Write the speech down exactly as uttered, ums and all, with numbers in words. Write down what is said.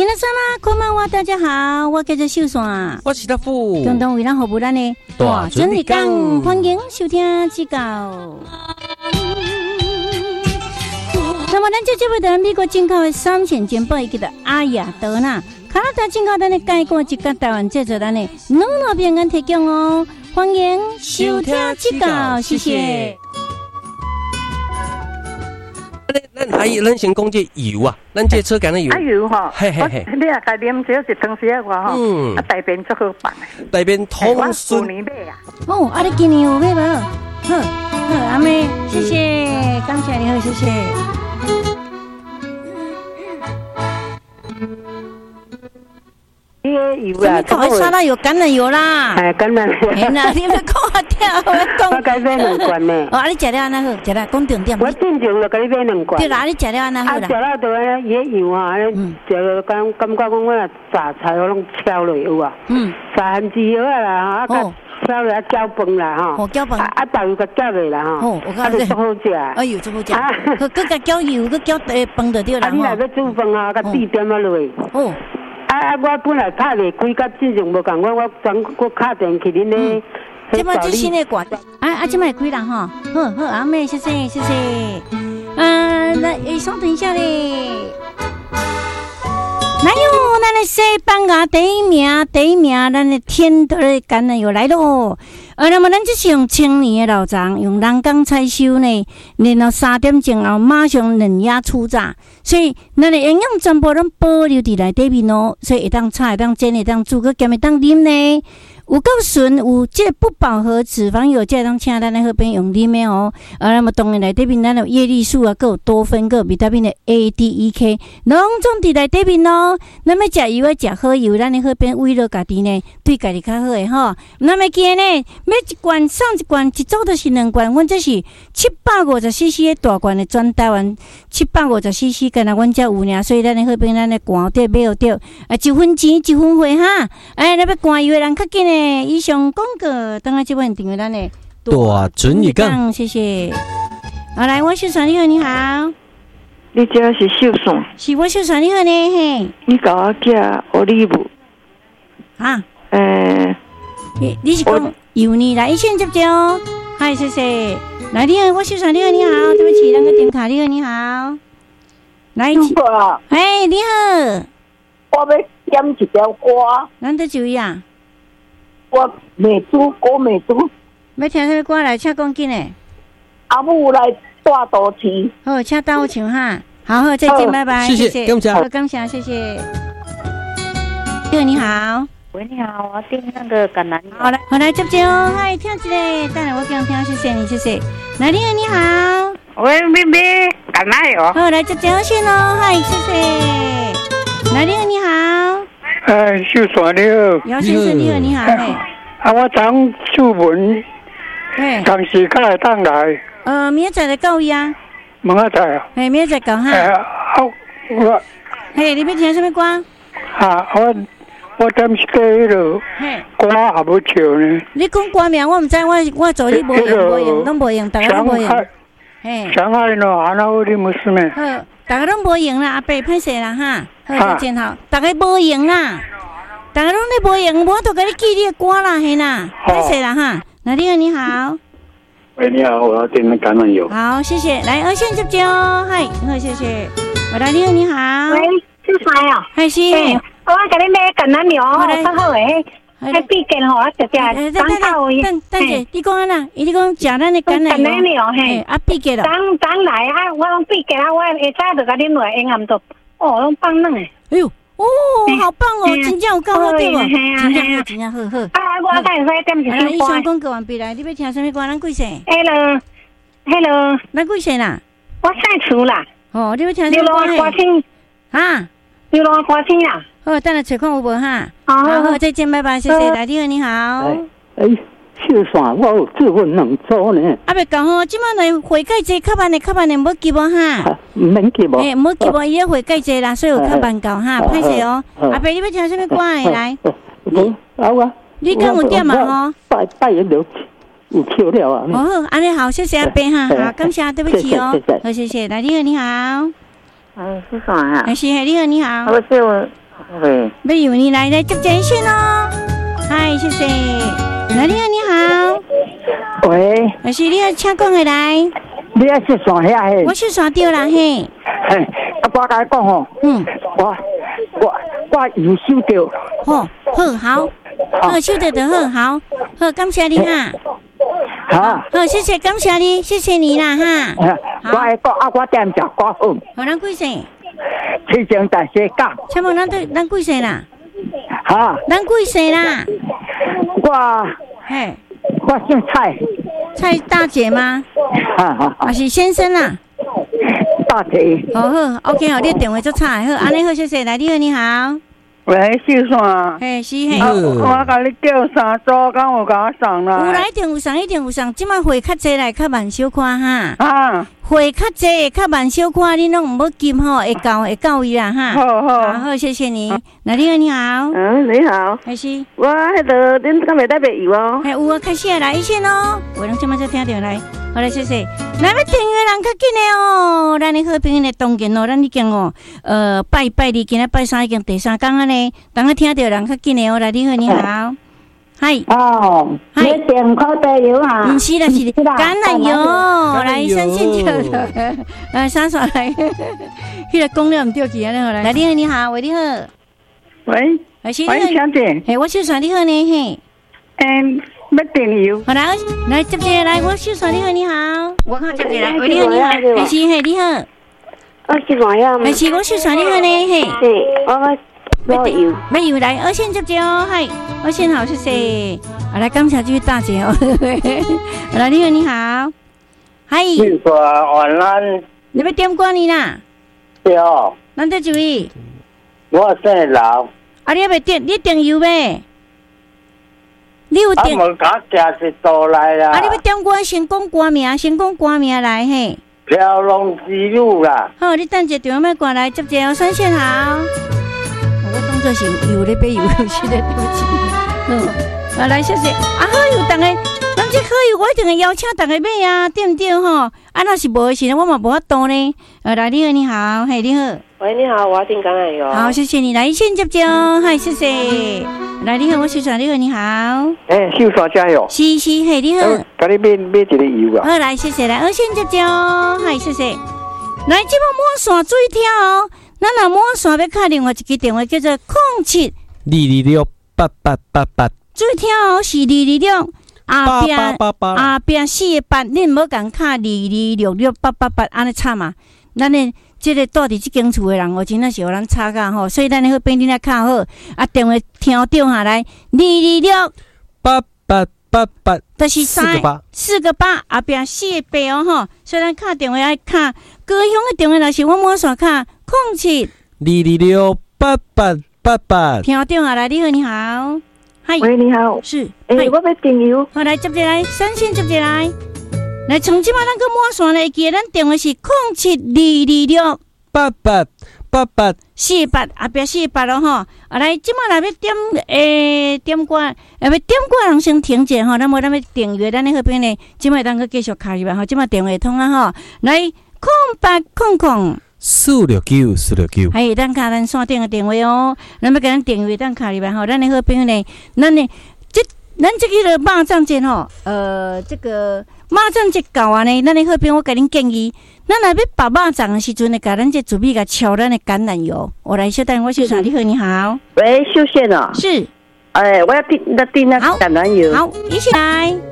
皆さんこんばんは，大家好，我叫做秀山， 我是大富， 共同为咱服务咱的大准日讲，欢迎收听指教。那么，咱这节目在美国进口的三线简报，叫做阿雅德纳，加拿大进口咱的介绍一个台湾制作咱的两路平安提供哦，欢迎收听指教，谢谢。 咱还有咱先讲这油啊，咱这车干的油。 啊油吼， 嘿嘿嘿， 你啊，家啉少一汤匙啊，吼， 嗯， 啊大便足好放的， 大便通顺。 我去年买啊。 哦，啊，你今年有买无？好，好，阿妹，谢谢，感谢你好，谢谢。 你个油啊， 怎么搞？刷到有橄榄油啦？ 哎，橄榄油。 哎呐，你要讲我跳，我讲。 我该买两罐呢。 哦，啊，你食了安那好，食了讲重点。 我正常就给你买两罐。 对啦，你食了安那好啦。 啊，食了就安尼野油啊，安尼食了感感觉讲我若炸菜我拢挑落有啊。嗯。炸咸猪油啊啦，啊个挑落啊搅饭啦吼。 哦，搅饭。 啊，豆油个搅落啦吼。 哦，我看这。啊，就好食。 哎呦，真好食。啊，佮佮搅油，佮搅诶饭就对啦。 啊，你若要煮饭啊，佮滴点啊落。哦。啊啊！我本来拍袂开，甲正常无共，我我昨我敲电去恁咧。 即摆最新的歌，啊啊！即摆开啦吼，好好阿妹，谢谢谢谢。啊，来，稍等一下咧。来哟，咱的西班牙第一名，第一名，咱的天德的橄榄油来咯。呃，那么咱这是用青年的老张，用人工采收呢，然后三点钟后马上冷压出榨，所以咱的营养全部拢保留伫内底面哦，所以会当炒，会当煎，会当煮，佮兼会当啉呢。有够纯，有这不饱和脂肪油，这当请咱来喝边用啉的哦。啊，那么当然内底面咱有叶绿素啊，佮有多酚，佮有维他命的 A、D、E、K， 拢总伫内底面哦。那么食油要食好油，咱来喝边为了家己呢，对家己较好的吼。那么记呢，买一罐送一罐，一组就是两罐。阮这是七百五十 C C 的大罐的，全台湾七百五十 C C， 干那阮遮有尔，所以咱来喝边咱来寒着买着啊，一分钱一分货哈。哎，那要寒油的人较紧呢。以上广告，等下这边订阅咱的大准日讲， 谢谢。好，来，我秀传你好，你好。 你这是秀传？ 是我秀传你好呢，嘿。 你甲我寄奥利布。 啊？ 诶， 你你是讲油呢？来，一线接接哦。嗨，谢谢。来，你好，我秀传你好，你好。对不起，那个点卡，你好，你好。来，哎，你好。 我要点一条歌。 咱在注意啊。 我美珠郭美珠， 要听什么歌来？请讲紧诶。 阿母来大道市。 好，请等我唱哈。好好，再见，拜拜， 谢谢，感谢， 好，感谢，谢谢。你好，你好。 喂，你好，我要订那个橄榄油。 好来，好来接接哦，嗨，听一个，等下我讲听，谢谢你，谢谢。来，你好，你好。 喂，妹妹，橄榄油。 好，来接接好先哦，嗨，谢谢。来，你好，你好。 哎，秀传你好， 姚先生你好，你好，嘿。 啊，我常出门， 嘿， 当时较会当来。 呃，明仔载就到伊啊。 明仔载啊。 嘿，明仔载到哈。 哎，啊，我。 嘿，你要听什么歌？ 啊，我我点是第迄落。嘿。歌也无唱呢。 你讲歌名，我唔知，我我做你无用，无用，拢无用，大家拢无用。 嘿。上海喏，安那有你冇事咩？ 好，大家拢无用啦，阿伯歹势啦哈。好，再见好，大家无用啦，大家拢咧无用，我都给你记你的歌啦，嘿啦，歹势啦哈。那你好，你好。 喂，你好，我要点那橄榄油。 好，谢谢。来，二线接接哦，嗨，好，谢谢。我来，你好，你好。 喂，是谁啊？ 还是。 我给你买橄榄油，好好诶。迄毕件吼，直接当到位。 等等者，你讲安那？伊讲食咱的橄榄油，嘿，啊毕件咯。 当当来啊，我讲毕件啊，我下早就甲恁落营养都。哦，拢放冷诶！ 哎呦，哦，好棒哦，真正有够好对无？真正好，真正好好。 啊，我才会使点一首歌。 以上广告完毕来，你要听什么歌？咱几岁 ？Hello，Hello， 咱几岁啦？ 我姓厝啦。 哦，你要听什么歌？ 流浪歌星。 啊， 流浪歌星啦。 好，等下找看有无哈？好好，再见，拜拜，谢谢。来，你好，你好。 哎。秀山，我有做份两组呢。 啊，别讲吼，即摆来会计济，较慢的，较慢的，无急无哈。 唔免急无。 诶，无急无，伊咧会计济啦，所以有较慢到哈，歹势哦。阿伯，你要听什么歌诶？来。 无，好啊。 你敢有点嘛吼？ 拜拜人就有笑了啊。 哦，安尼好，谢谢阿伯哈，好，感谢，对不起哦。好，谢谢。来，你好，你好。 哎，是啥呀？ 哎，是，你好，你好。 我是我嗯， 没有你来来接电线哦。嗨，谢谢。来，你好，你好。 喂， 老师，你好，请讲回来。 你也是线遐嘿？ 我是线掉啦嘿。 嘿，啊，我甲你讲吼，嗯，我我我有收到。 好，好，好，好，收到的好，好，好，感谢你哈。 好， 好，谢谢，感谢你，谢谢你啦哈。 我爱讲啊，我点食歌好。 好，咱几岁？ 七成大世讲。 请问咱对咱几岁啦？ 哈？ 咱几岁啦？ 我， 嘿， 我姓蔡。 蔡大姐吗？ 哈哈， 还是先生啦？ 大姐。 好好 ，OK 好，你电话做差好，安尼好，谢谢。来，你好，你好。 喂，秀山。 嘿，是嘿。 我甲你叫三组，敢有甲我送啦？ 有啦，一定有送，一定有送。即摆货较济来，较慢小看哈。 啊。 货较济，较慢小看，你拢唔要急吼，会到会到伊啦哈。 好好。 好，谢谢你。来，你好，你好。 嗯，你好。 还是？ 我迄个恁敢袂得袂有哦？ 系有啊，开始来一线哦。我拢即摆才听到来。好来，谢谢。来要订阅人较紧的哦，咱的好朋友的当然哦，咱已经哦，呃，拜拜二，今仔拜三已经第三天啊呢，等下听到人较紧的哦。来，你好，你好，嗨， 哦，你订口袋油啊？ 唔是啦，是橄榄油，来三线就来三刷来，迄个讲了唔对去啊，来，来，你好，你好，喂，你好， 喂， 喂，是喂，小姐， 嘿，我小帅，你好呢，嘿， 嗯。要订油， 好来，来接接来，我秀爽，你好，你好，我看接接来，喂，你好，你好，还是嘿，你好， 我是哪样？ 还是我秀爽，你好呢，嘿， 对，我我油， 没有来，二线接接哦，嗨，二线好，谢谢，好来，刚才就是大姐哦，好来，你好，你好，嗨， 秀爽晚安， 你要点歌呢啦？ 对哦， 咱得注意， 我姓刘， 啊，你要点，你点油呗？你有点， 啊，无甲行是倒来啦。 啊，你要点歌，先讲歌名，先讲歌名来嘿。 飘龙之路啦。 好，你等一下电话麦过来接接哦，三线好。我当作是有咧买油，是咧对不起。嗯，啊来谢谢。啊好油，大家，咱这好油我一定会邀请大家买啊，对唔对吼？啊，若是无的时阵，我嘛无法度呢。呃，来你好，你好，嘿你好。 喂，你好，我要订橄榄油。 好，谢谢你来线接接哦，嗨，谢谢。来，你好，我秀爽，你好，你好。 哎，秀爽加油。 是是，嘿，你好。 甲你买买一个油啊。 好，来，谢谢，来二线接接哦，嗨，谢谢。来，这把满线注意听哦，咱若满线要卡另外一支电话叫做空七二二六八八八八。 注意听哦，是二二六。后壁后壁四个八，恁唔好共卡二二六六八八八，安尼惨嘛？咱的即个住伫即间厝的人，哦，真正是互咱吵甲吼，所以咱的好变恁来卡好，啊，电话听掉下来，二二六八八八八， 就是三四个八，后壁四个八哦吼，所以咱卡电话爱卡高雄的电话，若是我满线卡空七二二六八八八八， 听掉下来，你好，你好。 喂，你好， 是， 哎、欸，我要订油， 好来接进来，三线接进来，来从即马咱个满线来记，咱电话是空七二二六八八八八四八，后壁四八咯吼，啊来即马来要点诶点歌，啊要点歌人先停者吼，咱无咱要订阅咱的好边呢，即马当个继续开入来吼，即马电话通啊吼，来空八空空。 四六九四六九， 哎，咱卡咱线顶的电话哦，咱要给咱订阅，咱卡入来吼，咱的好朋友呢，咱呢，这咱这个肉粽节吼，呃，这个肉粽节到啊呢，咱的好朋友我给恁建议，咱若要包肉粽的时阵呢，甲咱这准备个敲咱的橄榄油，我来小等我秀爽，你好，你好， 喂，秀线啊， 是， 哎，我要订那订那橄榄油， 好，一起来。